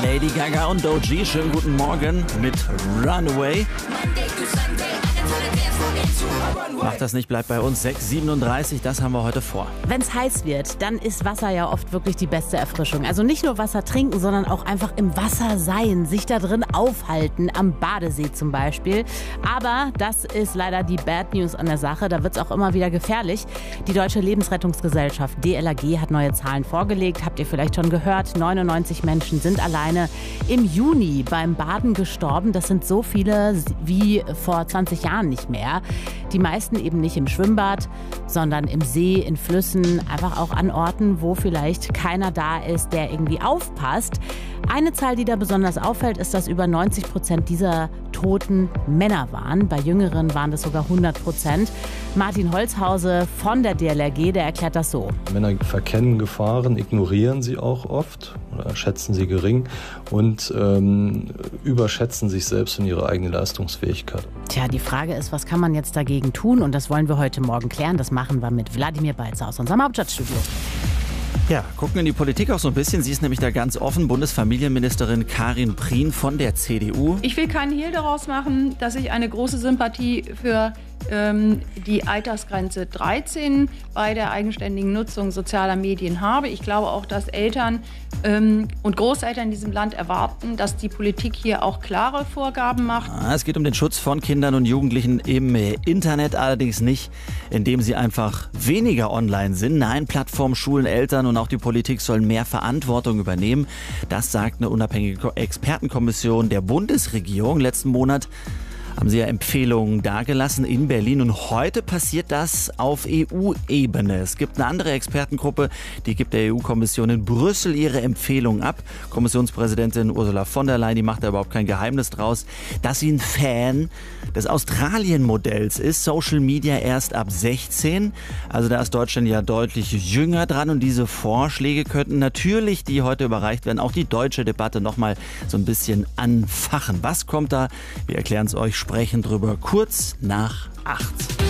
Lady Gaga und Doechii, schönen guten Morgen mit Runaway. Macht das nicht, bleibt bei uns 6:37, das haben wir heute vor. Wenn es heiß wird, dann ist Wasser ja oft wirklich die beste Erfrischung. Also nicht nur Wasser trinken, sondern auch einfach im Wasser sein, sich da drin aufhalten, am Badesee zum Beispiel. Aber das ist leider die Bad News an der Sache, da wird es auch immer wieder gefährlich. Die Deutsche Lebensrettungsgesellschaft DLRG hat neue Zahlen vorgelegt, habt ihr vielleicht schon gehört. 99 Menschen sind alleine im Juni beim Baden gestorben. Das sind so viele wie vor 20 Jahren nicht mehr. Die meisten eben nicht im Schwimmbad, sondern im See, in Flüssen, einfach auch an Orten, wo vielleicht keiner da ist, der irgendwie aufpasst. Eine Zahl, die da besonders auffällt, ist, dass über 90% dieser Toten Männer waren. Bei Jüngeren waren das sogar 100%. Martin Holzhause von der DLRG, der erklärt das so. Männer verkennen Gefahren, ignorieren sie auch oft oder schätzen sie gering und überschätzen sich selbst und ihre eigene Leistungsfähigkeit. Tja, die Frage ist, was kann man jetzt dagegen tun? Und das wollen wir heute Morgen klären. Das machen wir mit Wladimir Balzer aus unserem Hauptstadtstudio. Ja, gucken in die Politik auch so ein bisschen. Sie ist nämlich da ganz offen. Bundesfamilienministerin Karin Prien von der CDU. Ich will keinen Hehl daraus machen, dass ich eine große Sympathie für die Altersgrenze 13 bei der eigenständigen Nutzung sozialer Medien habe. Ich glaube auch, dass Eltern und Großeltern in diesem Land erwarten, dass die Politik hier auch klare Vorgaben macht. Es geht um den Schutz von Kindern und Jugendlichen im Internet, allerdings nicht, indem sie einfach weniger online sind. Nein, Plattformen, Schulen, Eltern und auch die Politik sollen mehr Verantwortung übernehmen. Das sagt eine unabhängige Expertenkommission der Bundesregierung. Letzten Monat haben sie ja Empfehlungen dargelassen in Berlin und heute passiert das auf EU-Ebene. Es gibt eine andere Expertengruppe, die gibt der EU-Kommission in Brüssel ihre Empfehlungen ab. Kommissionspräsidentin Ursula von der Leyen, die macht da überhaupt kein Geheimnis draus, dass sie ein Fan des Australien-Modells ist. Social Media erst ab 16. Also da ist Deutschland ja deutlich jünger dran und diese Vorschläge könnten natürlich, die heute überreicht werden, auch die deutsche Debatte nochmal so ein bisschen anfachen. Was kommt da? Wir erklären es euch, sprechen drüber kurz nach 8.